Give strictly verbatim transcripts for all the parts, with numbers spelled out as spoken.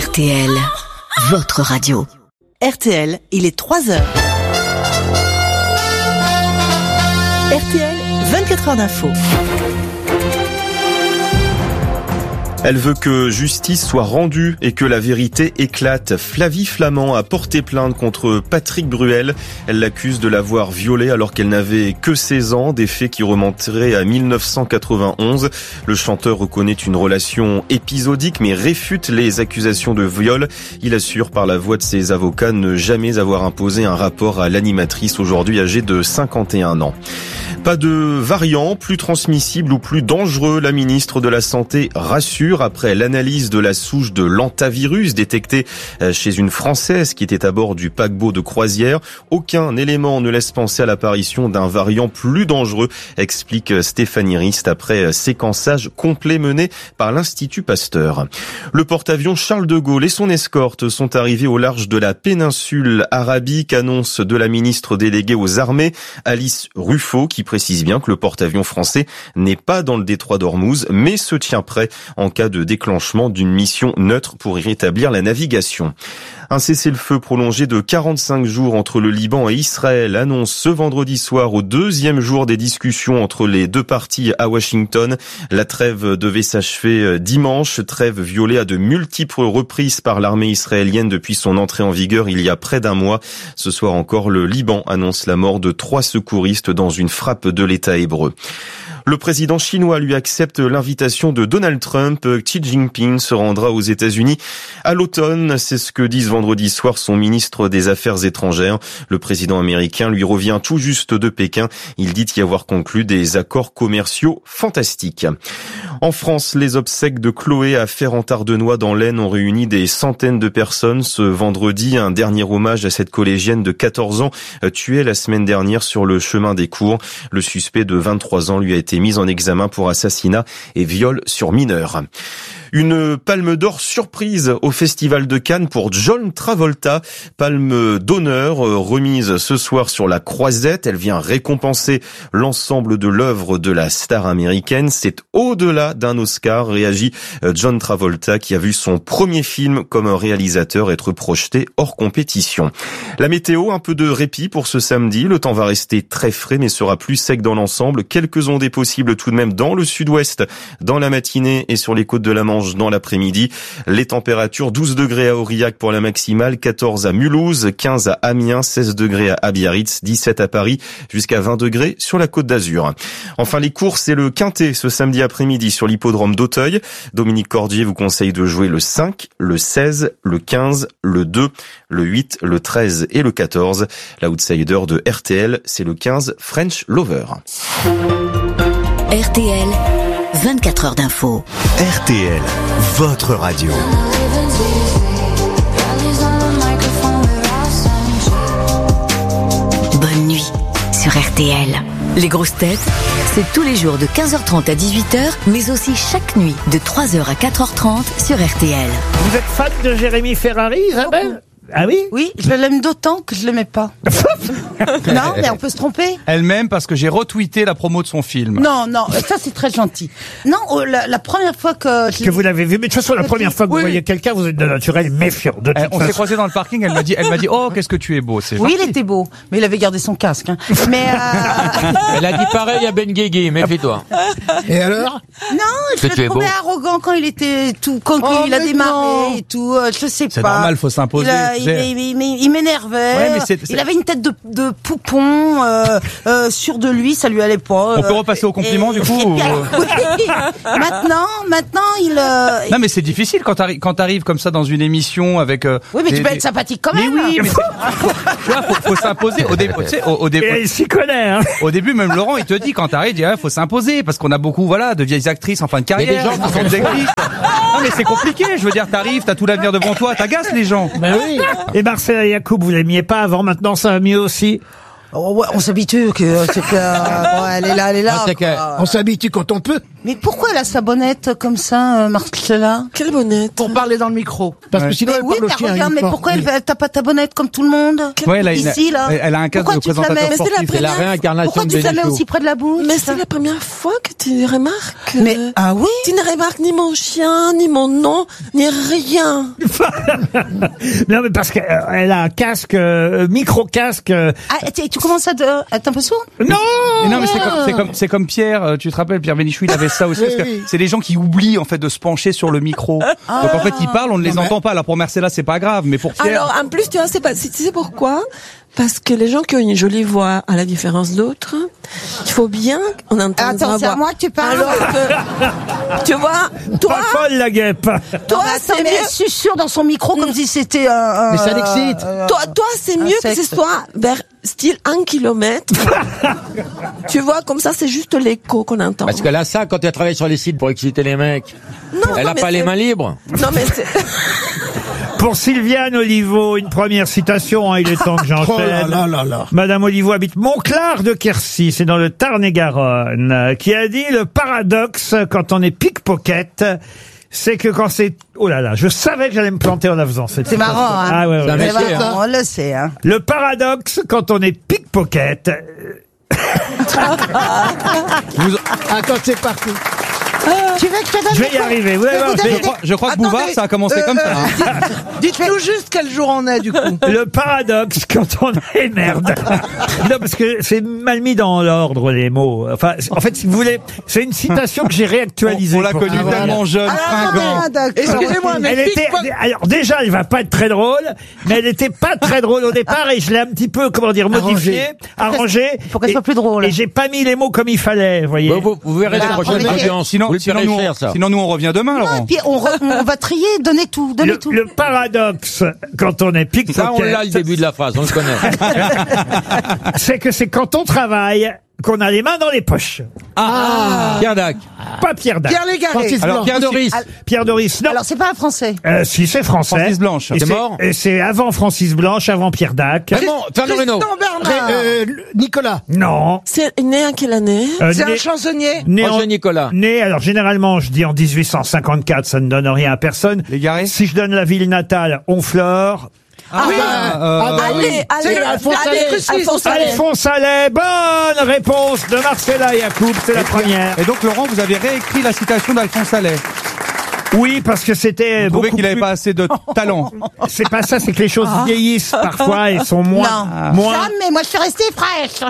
R T L, votre radio. R T L, il est trois heures. R T L, vingt-quatre heures d'info. Elle veut que justice soit rendue et que la vérité éclate. Flavie Flament a porté plainte contre Patrick Bruel. Elle l'accuse de l'avoir violée alors qu'elle n'avait que seize ans, des faits qui remonteraient à mille neuf cent quatre-vingt-onze. Le chanteur reconnaît une relation épisodique mais réfute les accusations de viol. Il assure par la voix de ses avocats ne jamais avoir imposé un rapport à l'animatrice aujourd'hui âgée de cinquante et un ans. Pas de variant plus transmissible ou plus dangereux, la ministre de la Santé rassure après l'analyse de la souche de l'hantavirus détectée chez une Française qui était à bord du paquebot de croisière. Aucun élément ne laisse penser à l'apparition d'un variant plus dangereux, explique Stéphanie Rist après séquençage complet mené par l'Institut Pasteur. Le porte-avions Charles de Gaulle et son escorte sont arrivés au large de la péninsule arabique, annonce de la ministre déléguée aux armées, Alice Ruffo, qui précise bien que le porte-avions français n'est pas dans le détroit d'Ormuz, mais se tient prêt en cas de déclenchement d'une mission neutre pour y rétablir la navigation. Un cessez-le-feu prolongé de quarante-cinq jours entre le Liban et Israël annonce ce vendredi soir au deuxième jour des discussions entre les deux parties à Washington. La trêve devait s'achever dimanche, trêve violée à de multiples reprises par l'armée israélienne depuis son entrée en vigueur il y a près d'un mois. Ce soir encore, le Liban annonce la mort de trois secouristes dans une frappe de l'État hébreu. Le président chinois lui accepte l'invitation de Donald Trump. Xi Jinping se rendra aux États-Unis à l'automne. C'est ce que dit ce vendredi soir son ministre des Affaires étrangères. Le président américain lui revient tout juste de Pékin. Il dit y avoir conclu des accords commerciaux fantastiques. En France, les obsèques de Chloé à Ferrand-Ardenois dans l'Aisne ont réuni des centaines de personnes ce vendredi. Un dernier hommage à cette collégienne de quatorze ans tuée la semaine dernière sur le chemin des cours. Le suspect de vingt-trois ans lui a été mis en examen pour assassinat et viol sur mineur. Une palme d'or surprise au Festival de Cannes pour John Travolta. Palme d'honneur remise ce soir sur la Croisette. Elle vient récompenser l'ensemble de l'œuvre de la star américaine. C'est au-delà d'un Oscar, réagit John Travolta qui a vu son premier film comme réalisateur être projeté hors compétition. La météo, un peu de répit pour ce samedi. Le temps va rester très frais mais sera plus sec dans l'ensemble. Quelques ondées possibles tout de même dans le sud-ouest, dans la matinée et sur les côtes de la Manche dans l'après-midi. Les températures, douze degrés à Aurillac pour la maximale, quatorze à Mulhouse, quinze à Amiens, seize degrés à Biarritz, dix-sept à Paris, jusqu'à vingt degrés sur la Côte d'Azur. Enfin, les courses et le quintet ce samedi après-midi sur l'hippodrome d'Auteuil. Dominique Cordier vous conseille de jouer le cinq, le seize, le quinze, le deux, le huit, le treize et le quatorze. L'outsider de R T L, c'est le quinze French Lover. R T L, vingt-quatre heures d'info. R T L, votre radio. Bonne nuit sur R T L. Les grosses têtes, c'est tous les jours de quinze heures trente à dix-huit heures, mais aussi chaque nuit de trois heures à quatre heures trente sur R T L. Vous êtes fan de Jérémy Ferrari, Isabelle ? Ah oui ? Oui, je l'aime d'autant que je l'aimais pas. Non, mais on peut se tromper. Elle m'aime parce que j'ai retweeté la promo de son film. Non, non, ça c'est très gentil. Non, oh, la, la première fois que... Je que vous l'avez vu, mais de toute façon, la première fois que oui. vous voyez quelqu'un, vous êtes de naturel méfiant. De elle, on façon. s'est croisés dans le parking, elle m'a dit, elle m'a dit, oh, qu'est-ce que tu es beau, c'est Oui, gentil. il était beau, mais il avait gardé son casque. Hein. Mais euh... Elle a dit pareil à Ben Guigui, méfie-toi. Et alors ? Non, je Que tu le es trouvais beau. arrogant quand il était tout, quand Oh, il a mais démarré non. et tout. Euh, je sais C'est pas. normal, faut s'imposer. Il, a- tu il, sais. il, il- il m'énervait. Ouais, mais c'est- c'est- Il avait une tête de, de poupon euh, euh, sûr de lui, ça lui allait pas. On peut euh, repasser au compliment, et- du coup, et- ou- Oui. Maintenant, maintenant, il. Euh, Non, mais c'est difficile quand t'arrives, quand t'arrives comme ça dans une émission avec. Euh, Oui, mais des- tu peux des- être sympathique quand Mais même. oui, mais c'est- tu vois, faut, faut s'imposer. Au début, tu sais, au, au début, Et il s'y connaît, hein. au début, même Laurent, il te dit quand t'arrives, il dit, ah, faut s'imposer parce qu'on a beaucoup, voilà, de vieilles actrices en fin de carrière. Mais les gens qui sont des actrices. Non, mais c'est compliqué. Je veux dire, t'arrives, t'as tout l'avenir devant toi, t'agaces les gens. Ben oui. Et Marcel Yacoub, vous l'aimiez pas avant, maintenant ça va mieux aussi ? Oh, ouais, on s'habitue que c'est que euh, ouais, elle est là, elle est là. Ah, c'est quoi. que- On s'habitue quand on peut. Mais pourquoi elle a sa bonnette comme ça, euh, Marcella? Quelle bonnette. Pour parler dans le micro. Parce que sinon, Mais elle oui, parle au mais chien. regarde, mais uniquement. pourquoi elle, t'as pas ta bonnette comme tout le monde? Ouais, elle a une- Ici, là. elle a un casque Pourquoi de tu te la présentateur mets? Mais c'est la sportif. C'est la première- réincarnation Pourquoi de tu te la mets Bénichou. aussi près de la bouche? Mais c'est la première fois que tu remarques. Mais, euh, ah oui? Tu ne remarques ni mon chien, ni mon nom, ni rien. Non, mais parce qu'elle a un casque, euh, micro-casque. euh, Ah, tu, tu commences à te, à être un peu sourd? Non Mais non, mais c'est comme, c'est comme, c'est comme Pierre, euh, tu te rappelles, Pierre Bénichou, il avait ça aussi, parce que oui. c'est les gens qui oublient, en fait, de se pencher sur le micro. Donc, en fait, ils parlent, on ne les entend pas. Alors, pour Marcella, c'est pas grave, mais pour Pierre. Alors, en plus, tu vois, c'est pas, tu sais pourquoi? Parce que les gens qui ont une jolie voix, à la différence d'autres, il faut bien qu'on entende Attends, la c'est à voix. moi que tu parles. Alors que, tu vois, toi, Pas folle, la guêpe. toi, Non, mais c'est attends, mais elle mieux. susurre dans son micro comme si c'était un, un- Mais ça l'excite. euh, Toi, toi, c'est un mieux que ce sexe. soit vers style un kilomètre. Tu vois, comme ça, c'est juste l'écho qu'on entend. Parce que là, ça, quand elle travaille sur les sites pour exciter les mecs, Non, elle non, a mais pas les c'est- mains libres. Non, mais c'est... Pour Sylviane Olivo, une première citation, hein, il est temps que Oh là j'enchaîne. là là là. Madame Olivo habite Montclar de Quercy, c'est dans le Tarn-et-Garonne, euh, qui a dit le paradoxe quand on est pickpocket, c'est que quand c'est... Oh là là, je savais que j'allais me planter en la faisant cette C'est citation. marrant, hein. Ah ouais, ouais. C'est un Mais métier, voilà, hein. on le sait, hein. Le paradoxe quand on est pickpocket... euh, Vous- Attends, c'est parti. Tu veux que je te donne Je vais des y co- arriver. Vous allez voir, vous je donner vais- je crois, je crois que Attendez, Bouvard, ça a commencé euh, comme ça. euh, hein. Dites-nous juste quel jour on est, du coup. Le paradoxe quand on est merde. Non, parce que c'est mal mis dans l'ordre les mots. Enfin, en fait, si vous voulez, c'est une citation que j'ai réactualisée. On, on l'a pour- connue Ah, voilà. tellement jeune, fringant. Ah, d'accord. Excusez-moi, mais Elle était, pickpocket- alors déjà, elle va pas être très drôle, mais elle était pas très drôle au départ et je l'ai un petit peu, comment dire, modifiée, arrangée. Pour qu'elle Et- soit plus drôle. Et j'ai pas mis les mots comme il fallait, vous voyez. Vous, vous, vous verrez les Voilà, prochaines on est- audiences. Sinon, vous le sinon, paierez nous, cher, on, ça. sinon, nous, on revient demain, Non, et Laurent. puis on, re- on va trier, donner tout, donner Le, tout. le paradoxe quand on est pickpocket, Ça, on l'a le début de la phrase, on le connaît. c'est que c'est quand on travaille qu'on a les mains dans les poches. Ah, Pierre Dac. Pas Pierre Dac. Pierre Légaré. Francis Alors, Blanc. Pierre Doris. Pierre Doris, non. Alors c'est pas un français. Euh, si, c'est français. Francis Blanche. Et C'est c'est- mort Et c'est avant Francis Blanche, avant Pierre Dac. Vraiment, Fernand Reynaud. Tristan Bernard. Euh, Nicolas. Non. C'est né en quelle année? Euh, C'est né- un chansonnier. né en- Roger Nicolas. Né, alors généralement, je dis en dix-huit cent cinquante-quatre, ça ne donne rien à personne. Légaré. Si je donne la ville natale, Honfleur. Ah, oui. euh, Ah bah oui. Allez, C'est allez, Alphonse allez, Allais. Alphonse Allais. Alphonse Allais, bonne réponse de Marcella Yacoub, c'est la première. Et donc, Laurent, vous avez réécrit la citation d'Alphonse Allais. Oui, parce que c'était Vous trouvez beaucoup qu'il n'avait plus- pas assez de talent. C'est pas ça, c'est que les choses vieillissent parfois et sont moins, Non. moins. Sam, mais moi je suis restée fraîche.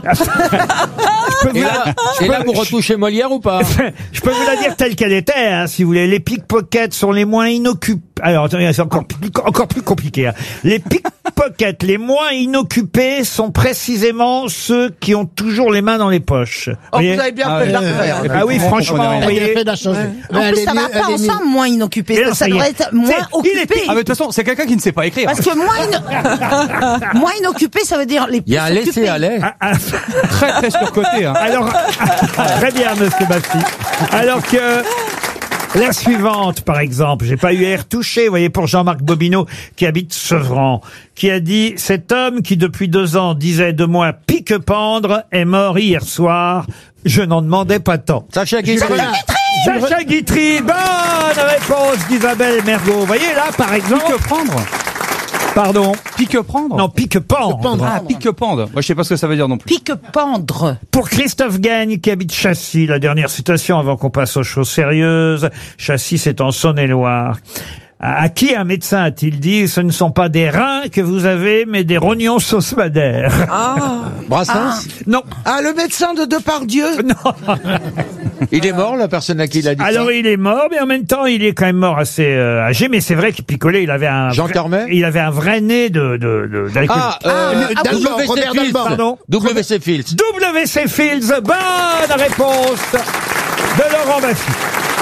Je peux Et vous là, la- et là, vous retouchez Molière ou pas? Je peux vous la dire telle qu'elle était, hein, si vous voulez. Les pickpockets sont les moins inoccupés. Alors, attendez, c'est encore plus, encore plus compliqué. Hein. Les pickpockets les moins inoccupés sont précisément ceux qui ont toujours les mains dans les poches. Oh, Vous voyez vous avez bien Ah fait de la ouais. refaire. Ah oui, franchement, vous voyez. fait de la changer. En plus, ça va pas ensemble, moins inoccupé. Et là, Ça, ça y est. devrait être moins C'est- il est- occupé. Ah, mais de toute façon, c'est quelqu'un qui ne sait pas écrire. Parce que moins, ino- moins inoccupé, ça veut dire les plus Il y a un occupés. laisser-aller. Ah, ah, Très, très surcoté. Hein. alors, très bien, monsieur Basti. Alors que la suivante, par exemple, j'ai pas eu à y retoucher, vous voyez, pour Jean-Marc Bobineau, qui habite Sevran, qui a dit, cet homme qui depuis deux ans disait de moi pique-pendre est mort hier soir. Je n'en demandais pas tant. Sacha Guitry. Sacha Guitry, bonne réponse d'Isabelle Mergo. Vous voyez là, par exemple, Pique prendre. pardon, Pique prendre. non, pique-pendre. Ah, pique pendre. Moi, je sais pas ce que ça veut dire non plus. Pique pendre. Pour Christophe Gagne, qui habite Châssis, la dernière citation avant qu'on passe aux choses sérieuses. Châssis, c'est en Saône-et-Loire. À à qui un médecin a-t-il dit, ce ne sont pas des reins que vous avez, mais des rognons sauce madère? Ah. Brassens. Non, Ah, le médecin de Depardieu. non. Il est mort, la personne à qui il a dit Alors ça. il est mort, mais en même temps il est quand même mort assez euh, âgé. Mais c'est vrai qu'il picolait. Il avait un Jean vrai- Cormet il avait un vrai nez de de de- d'alcool. Ah, euh, Ah, W Dalban, C Robert Fields. Dalban. Pardon. W C Fields. W C Fields, bonne réponse de Laurent Baffy.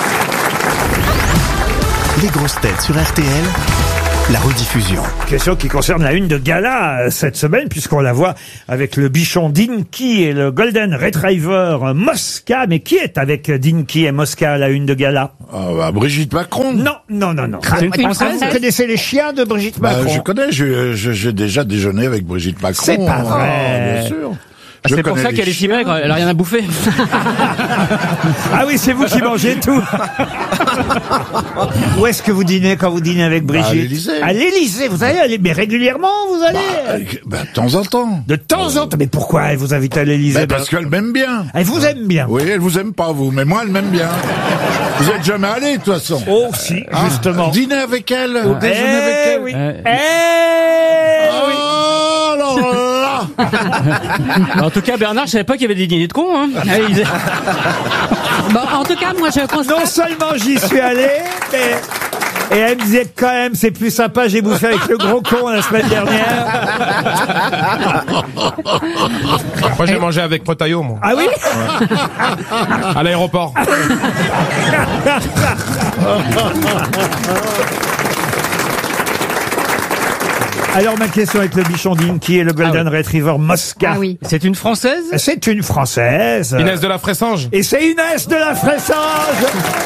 Les grosses têtes sur R T L, la rediffusion. Question qui concerne la une de gala euh, cette semaine, puisqu'on la voit avec le bichon Dinky et le Golden Retriever euh, Mosca. Mais qui est avec Dinky et Mosca à la une de gala? Ah bah, Brigitte Macron. Non, non, non, non. C'est une Ah, Française vous connaissez les chiens de Brigitte Bah, Macron? je connais, je- je- j'ai déjà déjeuné avec Brigitte Macron. C'est pas Ah, vrai. bien sûr. Je C'est pour connais ça les qu'elle est si maigre, elle a rien à bouffer. Ah oui, c'est vous qui mangez tout. Où est-ce que vous dînez quand vous dînez avec Brigitte? Bah, à l'Élysée. À l'Élysée, vous allez aller, mais régulièrement, vous allez? Bah, bah, de temps en temps. De temps en temps. Mais pourquoi elle vous invite à l'Élysée? Bah, parce qu'elle m'aime bien. Elle vous aime bien. Oui, elle vous aime pas, vous, mais moi, elle m'aime bien. Vous êtes jamais allé, de toute façon. Oh, si, Ah, justement. dîner avec elle, au Eh déjeuner avec elle. oui. Euh, Eh oui. Oh, alors là. En tout cas, Bernard, je savais pas qu'il y avait des dîners de cons. Hein. Ah, il- Bon, en tout cas, moi, je constate... Non seulement j'y suis allé, mais... Et elle me disait que quand même, c'est plus sympa, j'ai bouffé avec le gros con la semaine dernière. Moi, j'ai mangé avec Retailleau, moi. Ah oui? À l'aéroport. Alors ma question avec le bichon d'Inky et le Golden Retriever Mosca. Ah oui. C'est une Française? C'est une Française. Inès de la Fressange. Et c'est Inès de la Fressange.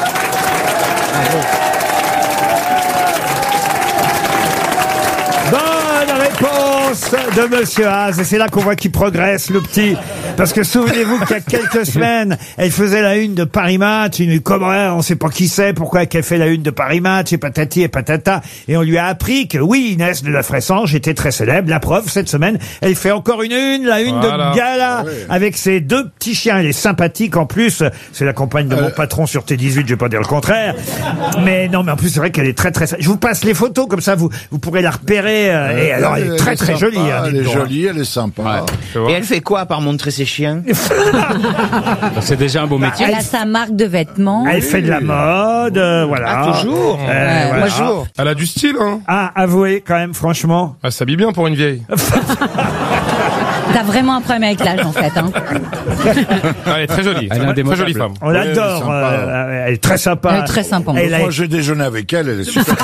Bonne réponse de Monsieur Haas. Et c'est là qu'on voit qu'il progresse, le petit. Parce que souvenez-vous qu'il y a quelques semaines, elle faisait la une de Paris Match. Une comme on sait pas qui c'est, pourquoi qu'elle fait la une de Paris Match, et patati et patata. Et on lui a appris que oui, Inès de la Fressange était très célèbre. La preuve, cette semaine, elle fait encore une une, la une Voilà. de Gala, Ah oui. avec ses deux petits chiens. Elle est sympathique en plus. C'est la compagne de mon patron sur T dix-huit, je vais pas dire le contraire. Mais non, mais en plus, c'est vrai qu'elle est très très... Je vous passe les photos, comme ça, vous, vous pourrez la repérer. euh, et alors, elle est très très sympa, jolie. hein, Elle dites est donc, hein. jolie, elle est sympa. Et elle fait quoi à part montrer ses chiens? C'est déjà un beau métier. Elle a sa marque de vêtements. Elle fait de la mode, euh, voilà. Ah, toujours Euh, Ouais, voilà. Bonjour. Elle a du style, hein. Ah, avouez quand même, franchement. Elle s'habille bien pour une vieille. T'as vraiment un problème avec l'âge, en fait. Hein. Elle est très jolie. Elle est Très indémodable. jolie femme. On Oui, elle est l'adore. sympa. euh, elle est très sympa. Elle est très sympa. Elle a- Moi, j'ai déjeuné avec elle, elle est super.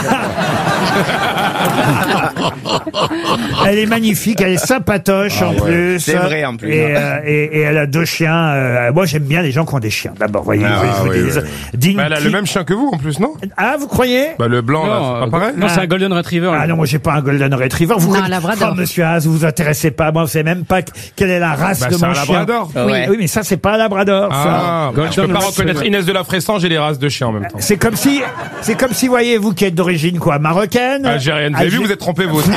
Elle est magnifique, elle est sympatoche en Ah ouais. plus. C'est vrai, en plus. Et, euh, et, et elle a deux chiens. euh, moi, j'aime bien les gens qui ont des chiens. D'abord, voyez, Ah, je vous oui, dis. oui. Dinky- Bah, elle a le même chien que vous, en plus, non? Ah, vous croyez? Bah, le blanc, là, Non, c'est pas pareil? non, c'est un Golden Retriever. Ah non, moi j'ai pas un Golden Retriever. Vous Non, connaissez- un Labrador. Oh, monsieur Haas, vous vous intéressez pas. Moi, vous savez même pas quelle est la race Bah, de c'est mon un chien. labrador. Oui, Ouais. oui, mais ça c'est pas un Labrador. ça. Ah, bah, je peux pas reconnaître Retriever. Inès de la Fressange et les races de chiens en même temps. C'est comme si, c'est comme si, voyez, vous qui êtes d'origine quoi, marocaine. Algérienne. Vous avez vu, Algé- vous êtes trompé, vous aussi.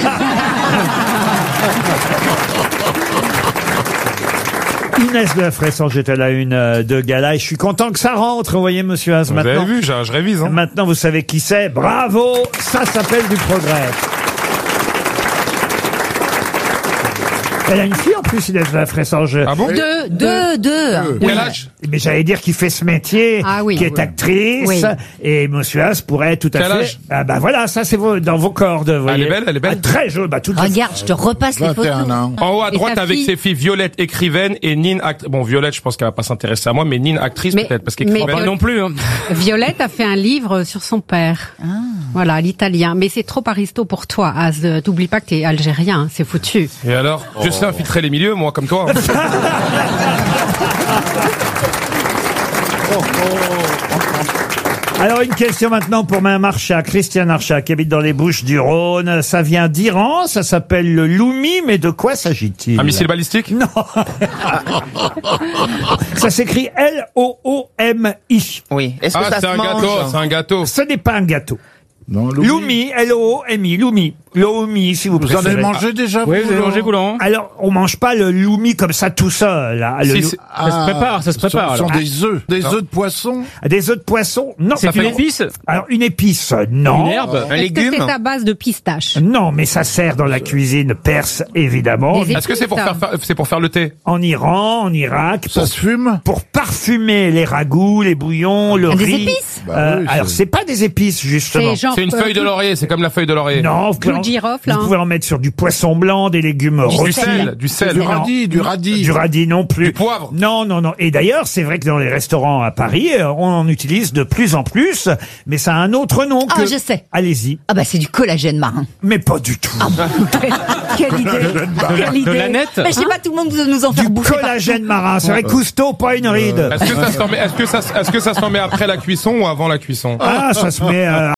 Inès de la Fressange est à la une euh, de Gala et je suis content que ça rentre, vous voyez, monsieur Haas, Vous maintenant. avez vu, je, je révise, hein. Maintenant, vous savez qui c'est. Bravo! Ça s'appelle du progrès. Elle a une fille en plus, Inès de la Fressange. Ah bon? Deux, deux, deux. Quel âge? Mais j'allais dire qu'il fait ce métier, Ah oui. qui est actrice, Oui. et monsieur Haas pourrait tout à Quel fait... âge Ah bah voilà, ça c'est vos- dans vos cordes, vous voyez. Elle est belle, elle est belle. Ah, très jolie, bah toute Regarde, je te repasse les vingt et un photos. ans. En haut à Et droite sa avec fille ses filles Violette écrivaine et Nine actrice. Bon, Violette, je pense qu'elle va pas s'intéresser à moi, mais Nine actrice Mais- peut-être parce mais- qu'écrivaine. Pas non plus. Hein. Violette a fait un livre sur son père. Voilà, l'italien. Mais c'est trop aristo pour toi, Az. Euh, T'oublies pas que t'es algérien, hein, c'est foutu. Et alors, je sais infiltrer les milieux, moi, comme toi. Alors une question maintenant pour Mme Archat, Christiane Archat, qui habite dans les Bouches du Rhône. Ça vient d'Iran, ça s'appelle le loumi, mais de quoi s'agit-il? Un missile balistique? Non. Ça s'écrit L O O M I. Oui. Est-ce que Ah, ça c'est se un mange? gâteau, c'est un gâteau. Ce n'est pas un gâteau. Non, Louis. Loumi, L O O M I, loumi. Loumi, si vous Vous en préférez. avez mangé déjà, Oui, vous avez Laurent mangé coulant. Alors, on mange pas le loumi comme ça tout seul. Là. Le Si, lou- c'est- Ça se prépare, ça se prépare. Ce sont alors. des œufs, des œufs de poisson. Des œufs de poisson? Non. C'est Ça une fait- épice? Alors, une épice, non. Une herbe? Un Est-ce que légume? c'est à base de pistache? Non, mais ça sert dans la cuisine perse, évidemment. Des Est-ce que c'est pour faire, faire- c'est pour faire le thé? En Iran, en Irak, Ça pour, se fume? pour parfumer les ragoûts, les bouillons, le Des riz. épices Bah Euh, oui, alors, c'est- c'est pas des épices, justement. C'est genre. C'est une euh, feuille de laurier, c'est comme la feuille de laurier. Non, vous pouvez, Clou en, de girofle, vous hein. pouvez en mettre sur du poisson blanc, des légumes Du rôtis. sel, du sel. Du Non. radis, du radis. Du radis non plus. Du poivre. Non, non, non. Et d'ailleurs, c'est vrai que dans les restaurants à Paris, euh, on en utilise de plus en plus, mais ça a un autre nom que... Ah, je sais. Allez-y. Ah bah c'est du collagène marin. Mais pas du tout. Quelle idée. Quelle idée. De la nette? Mais je sais pas, tout le monde veut nous en faire Du bouffer. collagène marin. C'est vrai, Cousteau, pas une ride. Est-ce que ça se met, est-ce que ça, est-ce que ça se met après la cuisson ou avant la cuisson? Ah, ça se met euh, avant, après.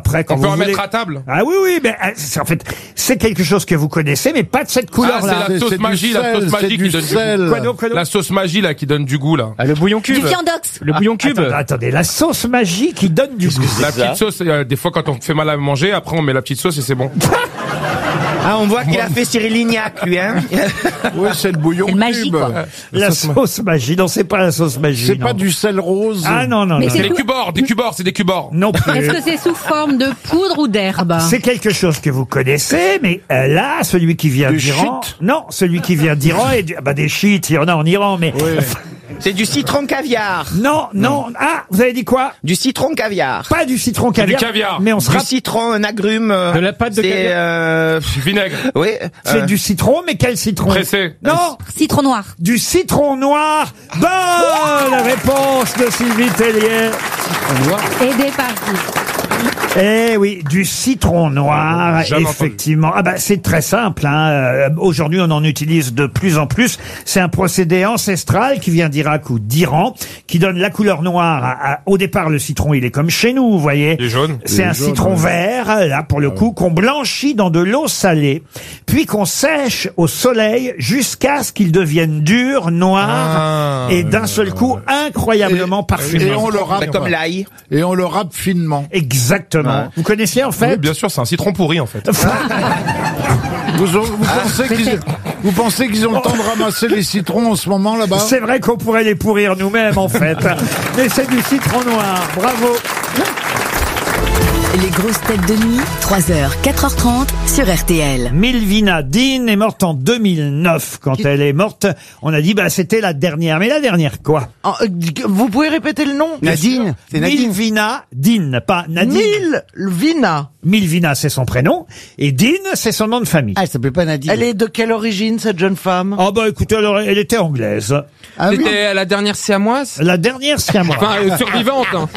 après quand On vous peut en voulez. mettre à table. Ah oui, oui, mais euh, c'est- en fait, c'est quelque chose que vous connaissez, mais pas de cette Ah, couleur-là. c'est la C'est sauce du magie, la sel, sauce c'est magie du qui donne sel. du goût. Quoi donc, quoi donc La sauce magie, là, qui donne du goût, là. Ah, le bouillon cube. Du viandox. Le bouillon cube. Attendez, attendez, la sauce magie qui donne du goût. La petite sauce, euh, des fois, quand on fait mal à manger, après, on met la petite sauce et c'est bon. Ah, on voit qu'il a fait Cyril Lignac, lui, hein. Oui, c'est le bouillon C'est le magie, cube. quoi. La sauce magie, non, c'est pas la sauce magie. C'est non. pas du sel rose. Ah non, non, Mais non. c'est Des cubors, des cubors, c'est des cubors. Non plus. Est-ce que c'est sous forme de poudre ou d'herbe? C'est quelque chose que vous connaissez, mais euh, là, celui qui vient Du d'Iran... shit. Non, celui qui vient d'Iran est du... ah bah des shit, il y en a en Iran, mais... C'est du citron caviar. Non, non, ah, vous avez dit quoi? Du citron caviar. Pas du citron C'est du caviar. caviar. Mais on se Du rappelle... citron, un agrume. euh, De la pâte de c'est, caviar. euh, Du vinaigre. Oui. C'est euh, du citron, mais quel citron? Pressé. Non, Citron noir. du citron noir. Bonne réponse de Sylvie Tellier. Aidé par vous. Eh oui, du citron noir, Jamais entendu. effectivement. Ah bah c'est très simple. Hein. Euh, Aujourd'hui, on en utilise de plus en plus. C'est un procédé ancestral qui vient d'Irak ou d'Iran, qui donne la couleur noire. À, à- au départ, le citron, il est comme chez nous, vous voyez. Il est jaune. C'est un citron vert, là pour le coup, qu'on blanchit dans de l'eau salée, puis qu'on sèche au soleil jusqu'à ce qu'il devienne dur, noir, Ah. et d'un seul coup incroyablement parfumé. Et on le râpe, bah, comme l'ail. et on le râpe finement. Exactement. Vous connaissiez en fait Oui, bien sûr, c'est un citron pourri, en fait. Vous, vous pensez qu'ils, vous pensez qu'ils ont le temps de ramasser les citrons en ce moment là-bas? C'est vrai qu'on pourrait les pourrir nous-mêmes, en fait. Mais c'est du citron noir. Bravo. Les grosses têtes de nuit, trois heures, quatre heures trente sur R T L. Milvina Dean est morte en deux mille neuf. Quand elle est morte, on a dit, bah, c'était la dernière. Mais la dernière quoi? Ah, euh, Vous pouvez répéter le nom? Nadine, c'est Nadine. Milvina Dean, pas Nadine. Milvina. Milvina, c'est son prénom. Et Dean, c'est son nom de famille. Ah, elle s'appelle pas Nadine. Elle est de quelle origine, cette jeune femme? Oh bah écoutez, alors, elle était anglaise. Ah oui. C'était la dernière siamoise. La dernière siamoise. Enfin, euh, survivante. Hein.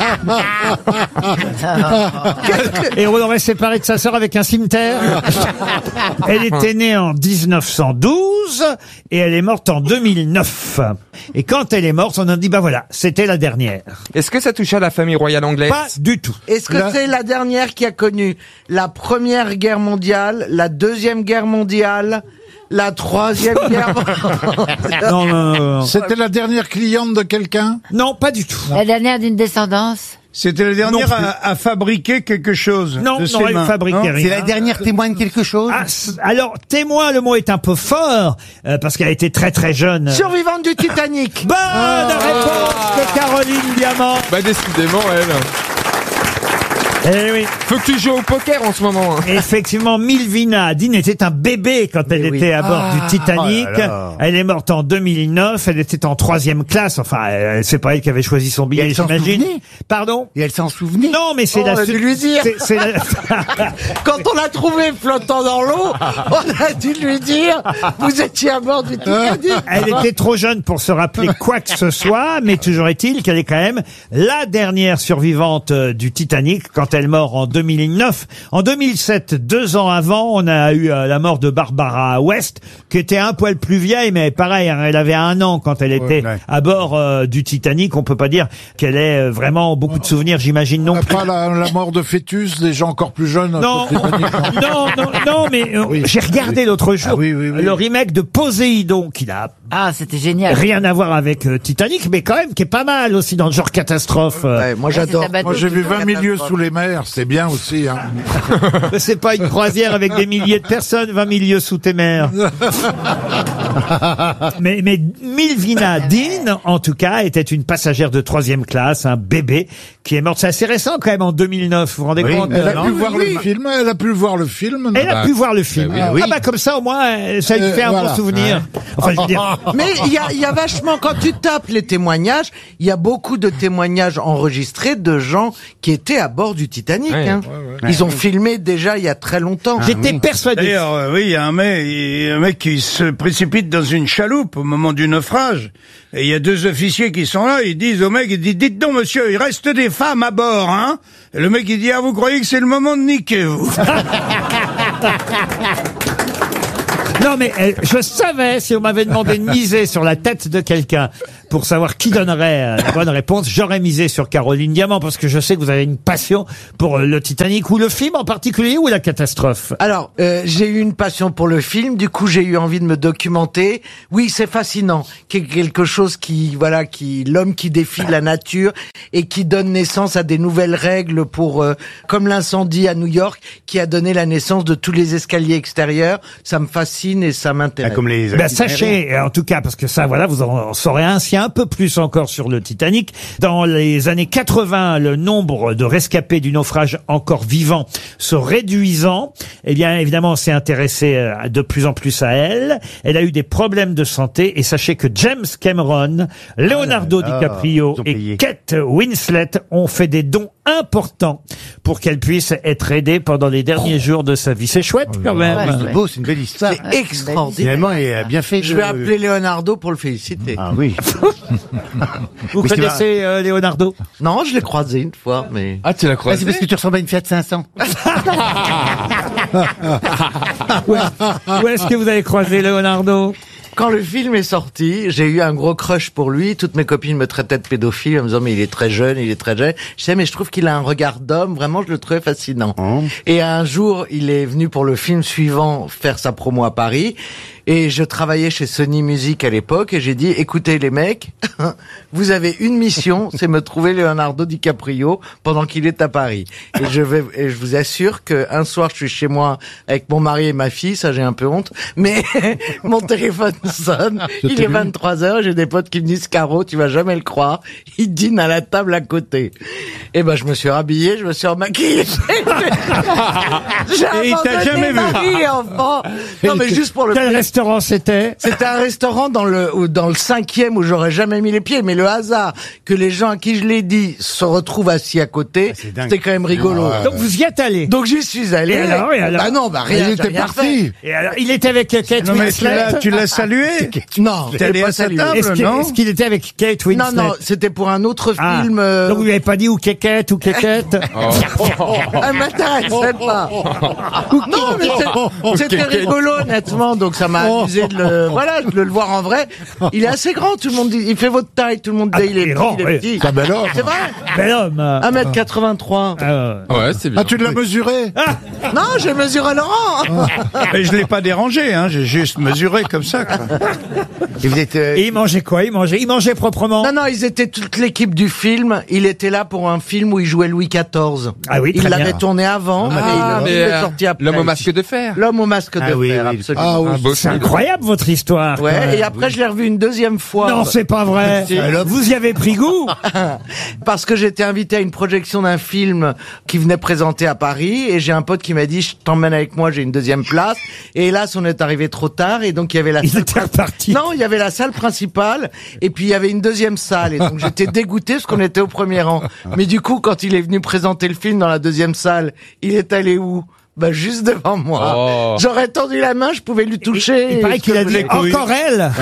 Et on aurait séparé de sa sœur avec un cimetière. Elle était née en dix-neuf cent douze et elle est morte en deux mille neuf. Et quand elle est morte, on a dit, bah voilà, c'était la dernière. Est-ce que ça touchait à la famille royale anglaise? Pas du tout. Est-ce que Là- c'est la dernière qui a connu la première guerre mondiale, la deuxième guerre mondiale, la troisième guerre mondiale? Non, non, non, non. C'était la dernière cliente de quelqu'un? Non, pas du tout. La dernière d'une descendance. C'était la Non dernière plus. à, à fabriquer quelque chose. Non, de non, ses elle mains. fabriquait Non rien. C'est la dernière témoin de quelque chose. Ah, c- alors, témoin, le mot est un peu fort, euh, parce qu'elle était très très jeune. Survivante du Titanic. Bonne réponse de Caroline Diamant. Bah décidément, elle. Eh oui. Faut que tu joues au poker en ce moment. Hein. Effectivement, Milvina Dean était un bébé quand elle oui. était à bord Ah. du Titanic. Oh là là. Elle est morte en deux mille neuf. Elle était en troisième classe. Enfin, elle- c'est pas elle qui avait choisi son Et billet, elle s'en j'imagine. souvenait Pardon? Et elle s'en souvenait. Non, mais c'est Oh, la on a dû lui dire. c'est- c'est la- Quand on l'a trouvé flottant dans l'eau, on a dû lui dire, vous étiez à bord du Titanic. Elle était trop jeune pour se rappeler quoi que ce soit, mais toujours est-il qu'elle est quand même la dernière survivante euh, du Titanic quand elle meurt en deux mille neuf. En deux mille sept, deux ans avant, on a eu euh, la mort de Barbara West, qui était un poil plus vieille, mais pareil, hein, elle avait un an quand elle était ouais. à bord euh, du Titanic. On peut pas dire qu'elle ait euh, vraiment beaucoup de souvenirs, j'imagine non plus. Pas la, la mort de fœtus, des gens encore plus jeunes. Non, sur le Titanic, non. non, non, non, mais euh, Oui. j'ai regardé l'autre jour Ah oui, oui, oui. le remake de Poséidon, qui n'a Ah, c'était génial. rien à voir avec euh, Titanic, mais quand même qui est pas mal aussi dans le genre catastrophe. euh. Ouais, moi Ouais, j'adore. c'est un bateau Moi j'ai vu qui- vingt milieux sous les mers, c'est bien aussi. Hein. C'est pas une croisière avec des milliers de personnes, vingt milieux sous tes mers. mais, mais Milvina Dean, en tout cas, était une passagère de troisième classe, un bébé, qui est morte. C'est assez récent quand même, en deux mille neuf, vous vous rendez Oui, compte? Elle a non pu voir le film, elle a pu voir le film. non Elle a pu voir le film. bah oui. Ah bah comme ça, au moins, euh, ça lui Euh, fait un voilà. bon souvenir. Enfin, je veux dire... Mais il y a, il y a vachement, quand tu tapes les témoignages, il y a beaucoup de témoignages enregistrés de gens qui étaient à bord du Titanic. Ouais, hein. Ils ont filmé déjà il y a très longtemps. J'étais persuadé. D'ailleurs, euh, oui, il y a un mec, il y a un mec qui se précipite dans une chaloupe au moment du naufrage. Et il y a deux officiers qui sont là, ils disent au mec, ils disent, dites donc monsieur, il reste des femmes à bord, hein? Et le mec il dit, ah vous croyez que c'est le moment de niquer, vous? Non, mais euh, je savais, si on m'avait demandé de miser sur la tête de quelqu'un pour savoir qui donnerait euh, la bonne réponse, j'aurais misé sur Caroline Diamant, parce que je sais que vous avez une passion pour euh, le Titanic, ou le film en particulier, ou la catastrophe. Alors, euh, j'ai eu une passion pour le film, du coup j'ai eu envie de me documenter. Oui, c'est fascinant, quelque chose qui, voilà, qui l'homme qui défie la nature et qui donne naissance à des nouvelles règles pour, euh, comme l'incendie à New York, qui a donné la naissance de tous les escaliers extérieurs. Ça me fascine et ça m'intéresse. Comme les ben, sachez, en tout cas, parce que ça, voilà, vous en saurez ainsi un peu plus encore sur le Titanic. Dans les années quatre-vingt, le nombre de rescapés du naufrage encore vivants se réduisant, eh bien, évidemment, on s'est intéressé euh, de plus en plus à elle. Elle a eu des problèmes de santé, et sachez que James Cameron, Leonardo Ah là là, DiCaprio ils ont et payé. Kate Winslet ont fait des dons importants pour qu'elle puisse être aidée pendant les derniers jours de sa vie. C'est chouette, quand même. Ouais, c'est beau, c'est une belle histoire. C'est extraordinaire. Finalement, il a bien fait. Je de- vais appeler Leonardo pour le féliciter. Ah oui. Vous Mais c'est connaissez euh, Leonardo? Non, je l'ai croisé une fois, mais... Ah, tu l'as Ah, croisé? c'est parce que tu ressembles à une Fiat cinq cents. Où est- où est-ce que vous avez croisé Leonardo? Quand le film est sorti, j'ai eu un gros crush pour lui. Toutes mes copines me traitaient de pédophile en me disant mais il est très jeune, il est très jeune. Je sais mais je trouve qu'il a un regard d'homme. Vraiment, je le trouvais fascinant. Et un jour, il est venu pour le film suivant faire sa promo à Paris. Et je travaillais chez Sony Music à l'époque et j'ai dit écoutez les mecs, vous avez une mission, c'est me trouver Leonardo DiCaprio pendant qu'il est à Paris. Et je vais, et je vous assure que un soir je suis chez moi avec mon mari et ma fille, ça j'ai un peu honte, mais mon téléphone sonne, il est vingt-trois heures, j'ai des potes qui me disent Caro, tu vas jamais le croire, il dîne à la table à côté. Et ben je me suis rhabillé, je me suis remaquillé. J'ai Et il t'a abandonné jamais vu. mari et enfant. Non mais juste pour le Quel restaurant c'était? C'était un restaurant dans le où- dans le cinquième où j'aurais jamais mis les pieds, mais le hasard que les gens à qui je l'ai dit se retrouvent assis à côté, c'était quand même rigolo. Ah, Donc vous y êtes allé? Donc j'y suis allé. Et alors, et alors Bah non, bah rien, Il j'ai était rien parti. fait. Et alors, il était avec Kate Non, mais tu Winslet? l'as, tu l'as salué? Non, T'es j'ai allé pas à sa salué. table, Est-ce qu'il non? est-ce qu'il était avec Kate Non, Winslet? non, c'était pour un autre Ah. film. euh, Donc vous n'avez pas dit ou Kékette ou Kékette? Elle m'intéressait pas. Non, mais c'est- c'était rigolo, honnêtement, donc ça m'a amusé de le, voilà, de le voir en vrai. Il est assez grand, tout le monde dit, il fait votre taille, tout le monde dit, Ah, il est il est petit, grand, il est oui. petit. C'est un bel homme. C'est vrai? Bel homme. un mètre quatre-vingt-trois. Ah, Ouais, c'est bien. Ah, tu l'as mesuré? Non, j'ai mesuré Laurent. Mais je l'ai pas dérangé, hein. J'ai juste mesuré comme ça, quoi. Et vous êtes. euh, Et il mangeait quoi? Il mangeait, il mangeait proprement? Non, non, ils étaient toute l'équipe du film. Il était là pour un film où il jouait Louis quatorze. Ah oui, Il très l'avait bien. tourné avant, Ah, et le mais, film est euh, sorti après. L'homme au masque de fer. L'homme au masque de Ah oui, fer, oui. absolument. Ah oui. Un beau C'est film. incroyable votre histoire. quand Ouais, même. et après je l'ai revu une deuxième fois. Non, c'est pas vrai. Si. Vous y avez pris goût? Parce que j'étais invité à une projection d'un film qui venait présenter à Paris et j'ai un pote qui m'a dit je t'emmène avec moi, j'ai une deuxième place. Et hélas, on est arrivé trop tard et donc il y avait la Il salle était prin- reparti. Non, il y avait la salle principale et puis il y avait une deuxième salle et donc j'étais dégoûté parce qu'on était au premier rang. Mais du coup, quand il est venu présenter le film dans la deuxième salle, il est allé où? Bah juste devant moi. Oh. J'aurais tendu la main, je pouvais lui toucher. Il paraît et qu'il a je dit voulais- encore elle.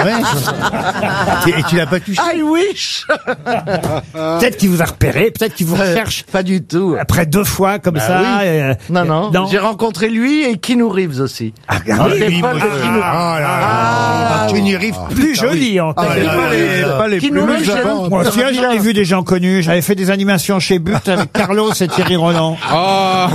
Et tu l'as pas touché? I wish. Peut-être qu'il vous a repéré, peut-être qu'il vous recherche. Pas du tout. Après deux fois comme Bah ça. oui. euh, Non, non. non. J'ai rencontré lui et Keanu Reeves aussi. Ah, Ah, J'étais oui, fan moi, de je- Keanu- Ah là là. Ah, Ah, Kenny Reeves, Plus joli encore. Ah, C'est là, pas là, les, là. pas les Qui plus nous nuls. rejette. Moi aussi, hein, j'en ai vu des gens connus. J'avais fait des animations chez But avec Carlos et Thierry Roland. Ah,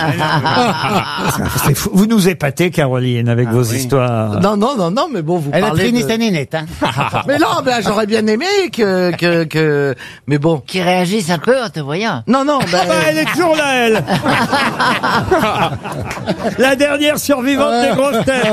C'est fou. Vous nous épatez, Caroline, avec vos histoires. Non, non, non, non, mais bon, vous Elle a parlez pris une de... nénette, hein. Mais non, ben, j'aurais bien aimé que, que, que, mais bon. Qui réagissent un peu en te voyant. Non, non, ben, Ah bah, elle est toujours là, elle. La dernière survivante des grosses têtes.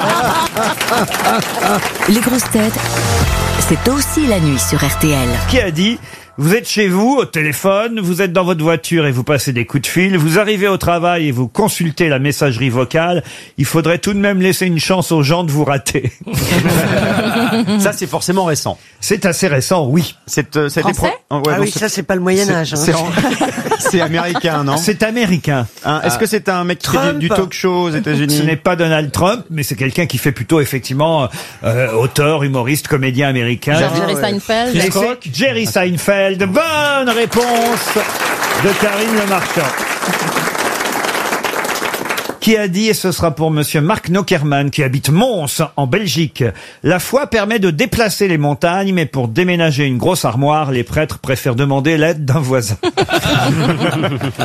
Les grosses têtes, c'est aussi la nuit sur R T L. Qui a dit vous êtes chez vous, au téléphone, vous êtes dans votre voiture et vous passez des coups de fil, vous arrivez au travail et vous consultez la messagerie vocale, il faudrait tout de même laisser une chance aux gens de vous rater. Ça, c'est forcément récent. C'est assez récent, oui. C'est, euh, ça a été Français pro- ouais, Ah donc oui, ça c'est pas le Moyen-Âge. hein. C'est, en- c'est américain, non? C'est américain. Hein, est-ce que c'est un mec qui fait Trump. du, du talk show aux États-Unis? Ce n'est pas Donald Trump, mais c'est quelqu'un qui fait plutôt effectivement euh, auteur, humoriste, comédien américain. Jerry Seinfeld. Et c'est Jerry Seinfeld. Bonne réponse de Karine Le Marchand. qui a dit, et ce sera pour monsieur Marc Nockerman, qui habite Mons, en Belgique, « La foi permet de déplacer les montagnes, mais pour déménager une grosse armoire, les prêtres préfèrent demander l'aide d'un voisin. »